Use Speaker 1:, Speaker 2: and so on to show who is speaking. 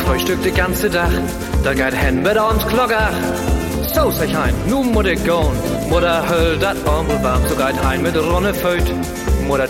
Speaker 1: Frühstück de ganze Tag, da geht hen mit uns Glocker. So sag ich ein, nu muss ich gehen, Mutter höll dat Armbel warm, so geht hein mit Ronne Föt. Mutter